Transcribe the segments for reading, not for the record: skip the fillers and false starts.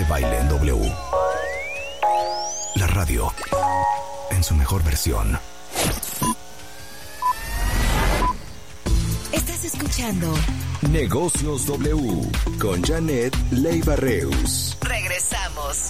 Baile en W. La radio en su mejor versión. Estás escuchando Negocios W con Janet Leiva Reus. Regresamos.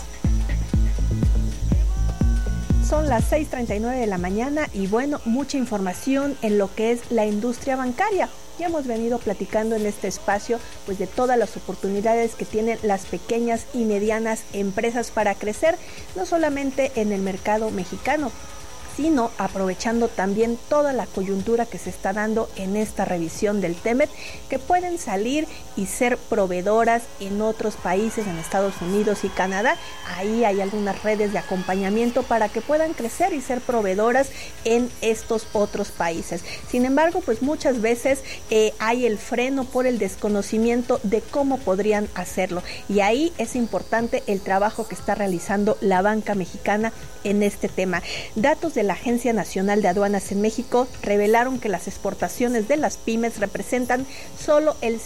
Son las 6:39 de la mañana y bueno, mucha información en lo que es la industria bancaria. Ya hemos venido platicando en este espacio pues de todas las oportunidades que tienen las pequeñas y medianas empresas para crecer, no solamente en el mercado mexicano, sino aprovechando también toda la coyuntura que se está dando en esta revisión del TEMEC, que pueden salir y ser proveedoras en otros países, en Estados Unidos y Canadá. Ahí hay algunas redes de acompañamiento para que puedan crecer y ser proveedoras en estos otros países. Sin embargo, pues muchas veces hay el freno por el desconocimiento de cómo podrían hacerlo. Y ahí es importante el trabajo que está realizando la banca mexicana en este tema. Datos de la Agencia Nacional de Aduanas en México revelaron que las exportaciones de las pymes representan solo el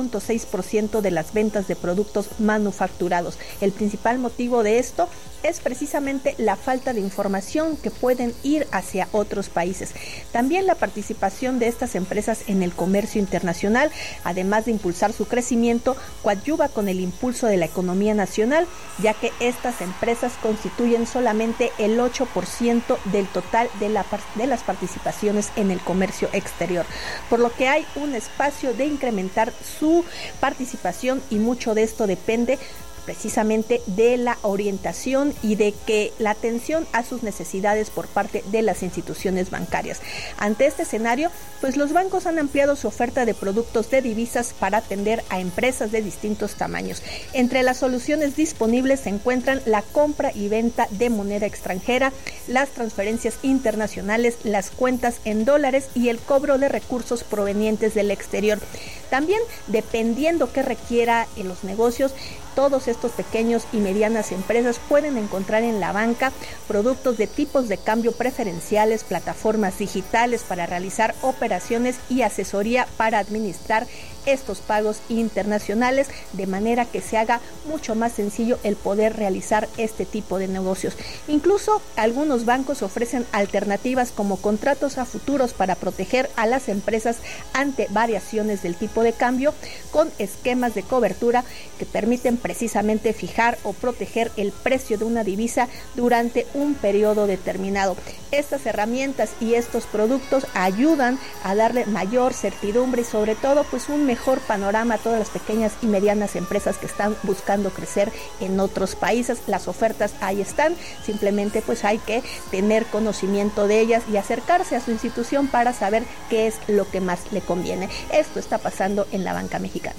7.6% de las ventas de productos manufacturados. El principal motivo de esto es precisamente la falta de información que pueden ir hacia otros países. También la participación de estas empresas en el comercio internacional, además de impulsar su crecimiento, coadyuva con el impulso de la economía nacional, ya que estas empresas constituyen solamente el 8% del total de las participaciones en el comercio exterior, por lo que hay un espacio de incrementar su participación y mucho de esto depende precisamente de la orientación y de que la atención a sus necesidades por parte de las instituciones bancarias. Ante este escenario, pues los bancos han ampliado su oferta de productos de divisas para atender a empresas de distintos tamaños. Entre las soluciones disponibles se encuentran la compra y venta de moneda extranjera, las transferencias internacionales, las cuentas en dólares y el cobro de recursos provenientes del exterior. También, dependiendo qué requiera en los negocios, todos estos pequeños y medianas empresas pueden encontrar en la banca productos de tipos de cambio preferenciales, plataformas digitales para realizar operaciones y asesoría para administrar estos pagos internacionales, de manera que se haga mucho más sencillo el poder realizar este tipo de negocios. Incluso algunos bancos ofrecen alternativas como contratos a futuros para proteger a las empresas ante variaciones del tipo de cambio, con esquemas de cobertura que permiten precisamente fijar o proteger el precio de una divisa durante un periodo determinado. Estas herramientas y estos productos ayudan a darle mayor certidumbre y sobre todo pues un mejor panorama a todas las pequeñas y medianas empresas que están buscando crecer en otros países. Las ofertas ahí están, simplemente pues hay que tener conocimiento de ellas y acercarse a su institución para saber qué es lo que más le conviene. Esto está pasando en la banca mexicana.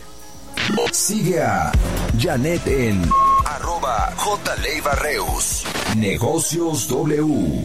Sigue a Janet en @JLeivaReus. Negocios W.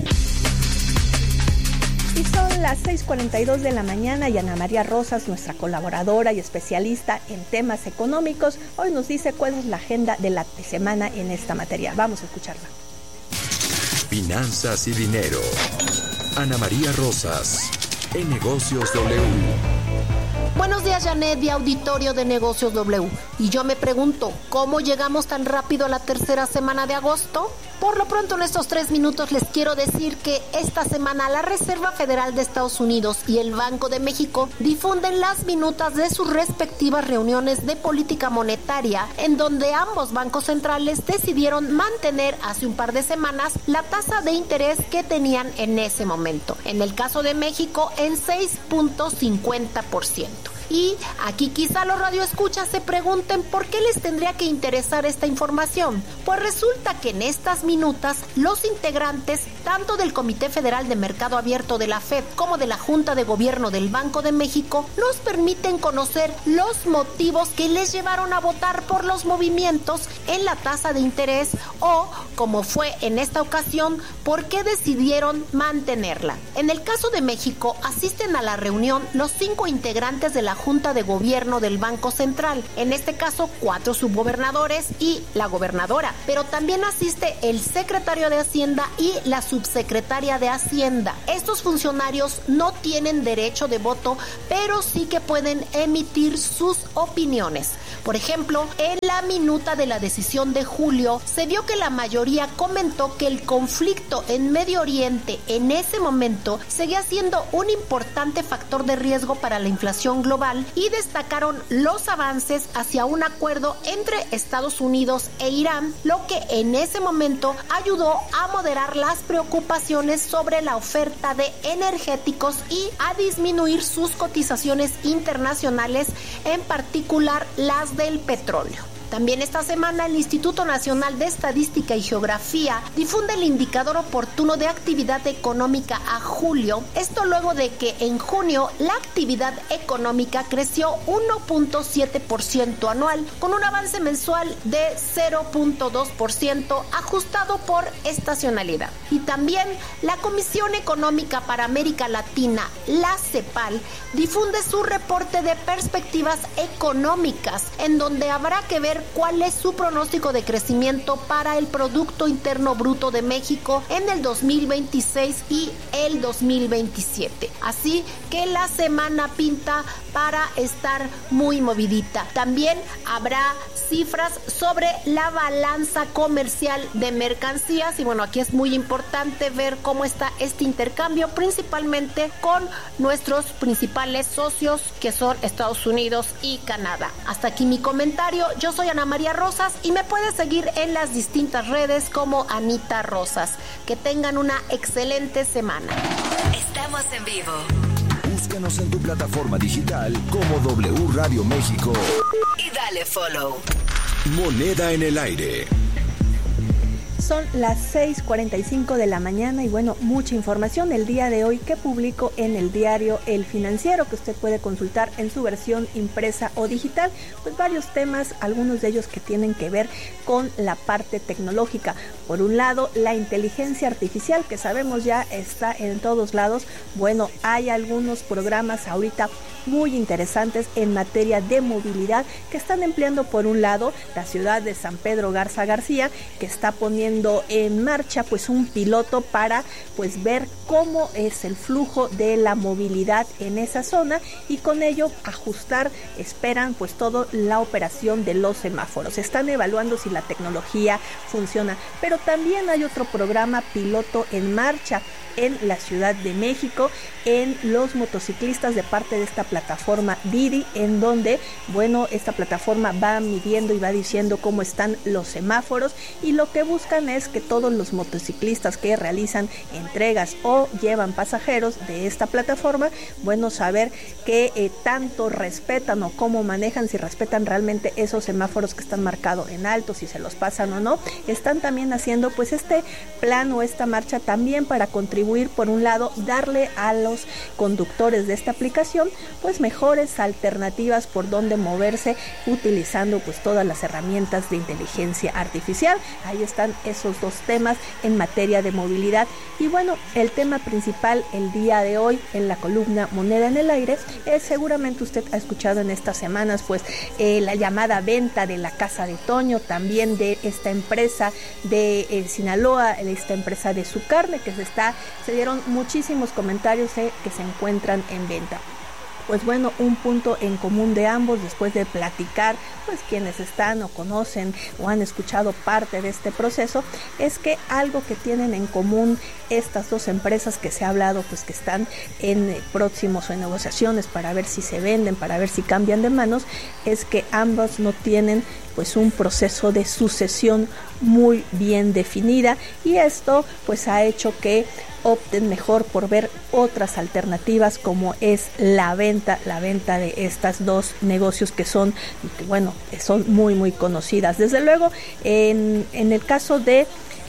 Y son las 6:42 de la mañana y Ana María Rosas, nuestra colaboradora y especialista en temas económicos, hoy nos dice cuál es la agenda de la semana en esta materia. Vamos a escucharla. Finanzas y dinero. Ana María Rosas, en Negocios W. Buenos días, Janet y auditorio de Negocios W. Y yo me pregunto, ¿cómo llegamos tan rápido a la tercera semana de agosto? Por lo pronto, en estos 3 minutos les quiero decir que esta semana la Reserva Federal de Estados Unidos y el Banco de México difunden las minutas de sus respectivas reuniones de política monetaria, en donde ambos bancos centrales decidieron mantener hace un par de semanas la tasa de interés que tenían en ese momento. En el caso de México, en 6.50%. Y aquí quizá los radioescuchas se pregunten por qué les tendría que interesar esta información. Pues resulta que en estas minutas los integrantes tanto del Comité Federal de Mercado Abierto de la FED como de la Junta de Gobierno del Banco de México nos permiten conocer los motivos que les llevaron a votar por los movimientos en la tasa de interés o, como fue en esta ocasión, por qué decidieron mantenerla. En el caso de México, asisten a la reunión los 5 integrantes de la Junta de Gobierno del Banco Central, en este caso 4 subgobernadores y la gobernadora, pero también asiste el secretario de Hacienda y la subsecretaria de Hacienda. Estos funcionarios no tienen derecho de voto, pero sí que pueden emitir sus opiniones. Por ejemplo, en la minuta de la decisión de julio, se vio que la mayoría comentó que el conflicto en Medio Oriente en ese momento seguía siendo un importante factor de riesgo para la inflación global y destacaron los avances hacia un acuerdo entre Estados Unidos e Irán, lo que en ese momento ayudó a moderar las preocupaciones sobre la oferta de energéticos y a disminuir sus cotizaciones internacionales, en particular las del petróleo. También esta semana el Instituto Nacional de Estadística y Geografía difunde el indicador oportuno de actividad económica a julio. Esto luego de que en junio la actividad económica creció 1.7% anual, con un avance mensual de 0.2% ajustado por estacionalidad. Y también la Comisión Económica para América Latina, la CEPAL, difunde su reporte de perspectivas económicas, en donde habrá que ver cuál es su pronóstico de crecimiento para el Producto Interno Bruto de México en el 2026 y el 2027. Así que la semana pinta para estar muy movidita. También habrá cifras sobre la balanza comercial de mercancías y bueno, aquí es muy importante ver cómo está este intercambio, principalmente con nuestros principales socios que son Estados Unidos y Canadá. Hasta aquí mi comentario. Yo soy Ana María Rosas y me puedes seguir en las distintas redes como Anita Rosas. Que tengan una excelente semana. Estamos en vivo. Búscanos en tu plataforma digital como W Radio México. Y dale follow. Moneda en el aire. Son las 6:45 de la mañana y bueno, mucha información el día de hoy que publico en el diario El Financiero, que usted puede consultar en su versión impresa o digital. Pues varios temas, algunos de ellos que tienen que ver con la parte tecnológica. Por un lado, la inteligencia artificial, que sabemos ya está en todos lados. Bueno, hay algunos programas ahorita muy interesantes en materia de movilidad que están empleando, por un lado, la ciudad de San Pedro Garza García, que está poniendo en marcha pues un piloto para pues ver cómo es el flujo de la movilidad en esa zona y con ello ajustar, esperan pues toda la operación de los semáforos. Están evaluando si la tecnología funciona, pero también hay otro programa piloto en marcha en la Ciudad de México, en los motociclistas de parte de esta plataforma Didi, en donde, bueno, esta plataforma va midiendo y va diciendo cómo están los semáforos y lo que buscan es que todos los motociclistas que realizan entregas o llevan pasajeros de esta plataforma, bueno, saber qué tanto respetan o cómo manejan, si respetan realmente esos semáforos que están marcados en alto, si se los pasan o no. Están también haciendo pues este plan o esta marcha también para contribuir, por un lado, darle a los conductores de esta aplicación pues mejores alternativas por donde moverse utilizando pues todas las herramientas de inteligencia artificial. Ahí están esos dos temas en materia de movilidad. Y bueno, el tema principal el día de hoy en la columna Moneda en el Aire es, seguramente usted ha escuchado en estas semanas pues la llamada venta de la Casa de Toño, también de esta empresa de Sinaloa, esta empresa de su carne que se dieron muchísimos comentarios que se encuentran en venta. Pues bueno, un punto en común de ambos, después de platicar, pues quienes están o conocen o han escuchado parte de este proceso, es que algo que tienen en común estas dos empresas que se ha hablado, pues que están en próximos o en negociaciones para ver si se venden, para ver si cambian de manos, es que ambas no tienen pues un proceso de sucesión muy bien definida, y esto pues ha hecho que opten mejor por ver otras alternativas, como es la venta de estas dos negocios que son muy conocidas. Desde luego, en el caso de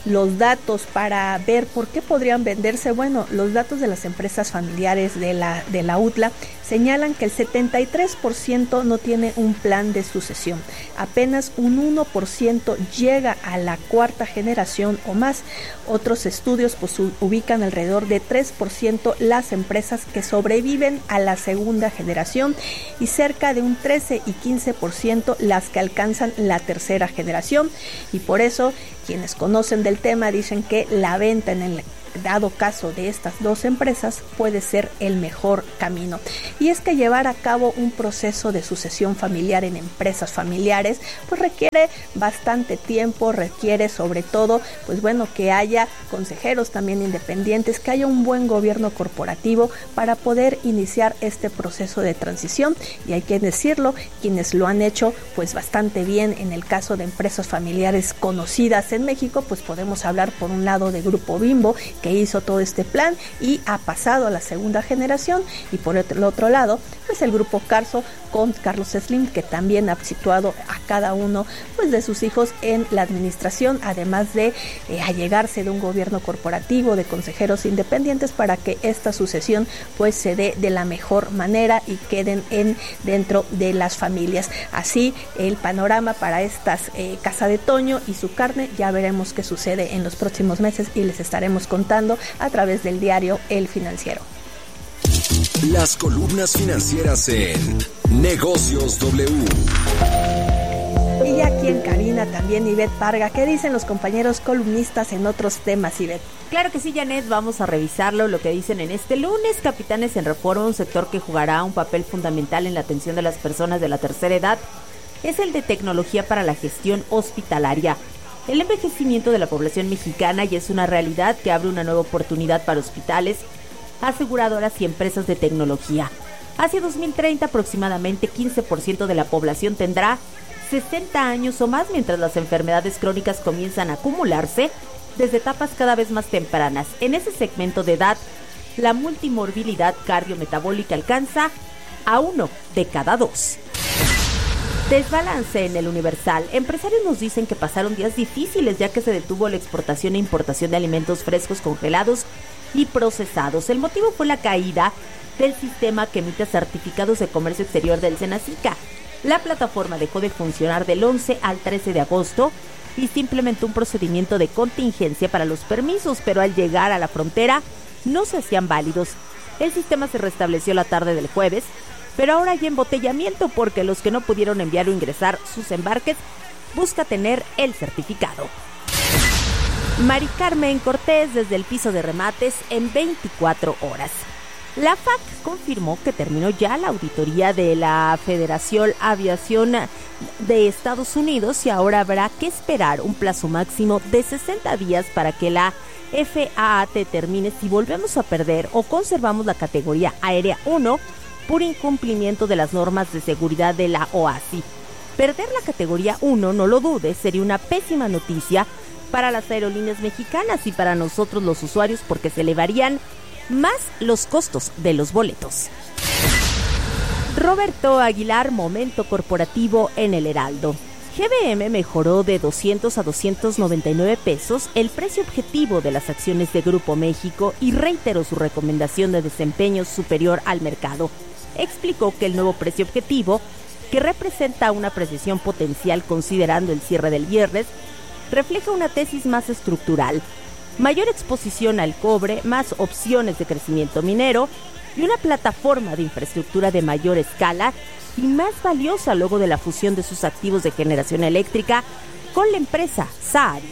los datos para ver por qué podrían venderse, bueno, los datos de las empresas familiares de la UTLA señalan que el 73% no tiene un plan de sucesión. Apenas un 1% llega a la cuarta generación o más. Otros estudios pues ubican alrededor de 3% las empresas que sobreviven a la segunda generación y cerca de un 13 y 15% las que alcanzan la tercera generación. Y por eso quienes conocen del tema dicen que la venta en el dado caso de estas dos empresas puede ser el mejor camino. Y es que llevar a cabo un proceso de sucesión familiar en empresas familiares pues requiere bastante tiempo, requiere sobre todo pues bueno que haya consejeros también independientes, que haya un buen gobierno corporativo para poder iniciar este proceso de transición. Y hay que decirlo, quienes lo han hecho pues bastante bien en el caso de empresas familiares conocidas en México, pues podemos hablar por un lado de Grupo Bimbo, que hizo todo este plan y ha pasado a la segunda generación, y por el otro lado pues el Grupo Carso con Carlos Slim, que también ha situado a cada uno pues de sus hijos en la administración, además de allegarse de un gobierno corporativo, de consejeros independientes, para que esta sucesión pues se dé de la mejor manera y queden dentro de las familias. Así el panorama para estas Casa de Toño y su carne. Ya veremos qué sucede en los próximos meses y les estaremos contando a través del diario El Financiero. Las columnas financieras en Negocios W. Y aquí en cabina también Ivette Parga. ¿Qué dicen los compañeros columnistas en otros temas, Ivette? Claro que sí, Janet, vamos a revisarlo, lo que dicen en este lunes. Capitanes en Reforma, un sector que jugará un papel fundamental en la atención de las personas de la tercera edad, es el de tecnología para la gestión hospitalaria. El envejecimiento de la población mexicana ya es una realidad que abre una nueva oportunidad para hospitales, aseguradoras y empresas de tecnología. Hacia 2030 aproximadamente 15% de la población tendrá 60 años o más, mientras las enfermedades crónicas comienzan a acumularse desde etapas cada vez más tempranas. En ese segmento de edad, la multimorbilidad cardiometabólica alcanza a 1 de cada 2. Desbalance en el Universal. Empresarios nos dicen que pasaron días difíciles ya que se detuvo la exportación e importación de alimentos frescos, congelados y procesados. El motivo fue la caída del sistema que emite certificados de comercio exterior del Senacica. La plataforma dejó de funcionar del 11 al 13 de agosto y se implementó un procedimiento de contingencia para los permisos, pero al llegar a la frontera no se hacían válidos. El sistema se restableció la tarde del jueves, pero ahora hay embotellamiento porque los que no pudieron enviar o ingresar sus embarques busca tener el certificado. Mari Carmen Cortés desde el piso de remates en 24 horas. La FAC confirmó que terminó ya la auditoría de la Federación Aviación de Estados Unidos y ahora habrá que esperar un plazo máximo de 60 días para que la FAA determine si volvemos a perder o conservamos la categoría aérea 1 por incumplimiento de las normas de seguridad de la OASI. Perder la categoría 1, no lo dudes, sería una pésima noticia para las aerolíneas mexicanas y para nosotros los usuarios, porque se elevarían más los costos de los boletos. Roberto Aguilar, momento corporativo en el Heraldo. GBM mejoró de 200 a 299 pesos el precio objetivo de las acciones de Grupo México y reiteró su recomendación de desempeño superior al mercado. Explicó que el nuevo precio objetivo, que representa una precisión potencial considerando el cierre del viernes, refleja una tesis más estructural, mayor exposición al cobre, más opciones de crecimiento minero y una plataforma de infraestructura de mayor escala y más valiosa luego de la fusión de sus activos de generación eléctrica con la empresa Saari.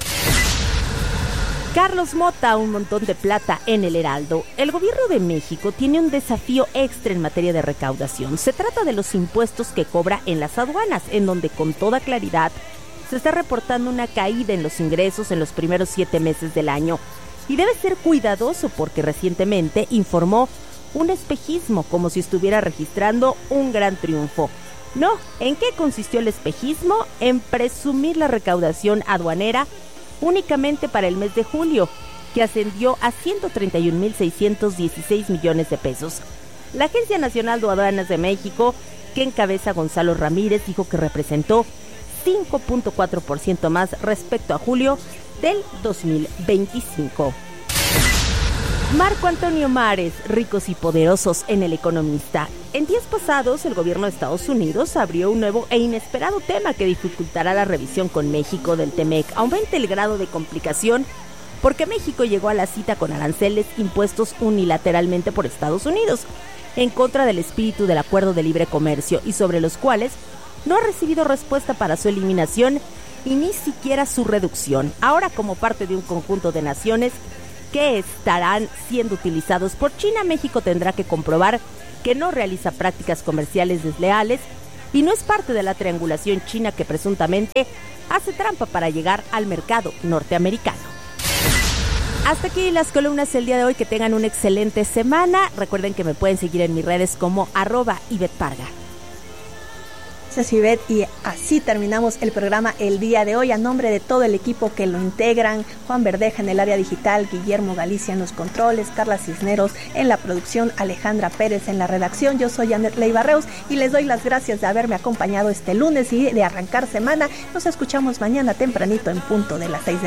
Carlos Mota, un montón de plata en el Heraldo. El gobierno de México tiene un desafío extra en materia de recaudación. Se trata de los impuestos que cobra en las aduanas, en donde con toda claridad se está reportando una caída en los ingresos en los primeros 7 meses del año. Y debe ser cuidadoso porque recientemente informó un espejismo, como si estuviera registrando un gran triunfo. No, ¿en qué consistió el espejismo? En presumir la recaudación aduanera únicamente para el mes de julio, que ascendió a 131.616 millones de pesos. La Agencia Nacional de Aduanas de México, que encabeza Gonzalo Ramírez, dijo que representó 5.4% más respecto a julio del 2025. Marco Antonio Mares, ricos y poderosos en El Economista. En días pasados, el gobierno de Estados Unidos abrió un nuevo e inesperado tema que dificultará la revisión con México del TEMEC. Aumenta el grado de complicación porque México llegó a la cita con aranceles impuestos unilateralmente por Estados Unidos, en contra del espíritu del Acuerdo de Libre Comercio y sobre los cuales no ha recibido respuesta para su eliminación y ni siquiera su reducción. Ahora, como parte de un conjunto de naciones que estarán siendo utilizados por China, México tendrá que comprobar que no realiza prácticas comerciales desleales y no es parte de la triangulación china que presuntamente hace trampa para llegar al mercado norteamericano. Hasta aquí las columnas del día de hoy. Que tengan una excelente semana. Recuerden que me pueden seguir en mis redes como @IvetteParga. Gracias, Ivette, y así terminamos el programa el día de hoy. A nombre de todo el equipo que lo integran: Juan Verdeja en el área digital, Guillermo Galicia en los controles, Carla Cisneros en la producción, Alejandra Pérez en la redacción. Yo soy Janet Leiva-Reus y les doy las gracias de haberme acompañado este lunes y de arrancar semana. Nos escuchamos mañana tempranito en punto de las 6 de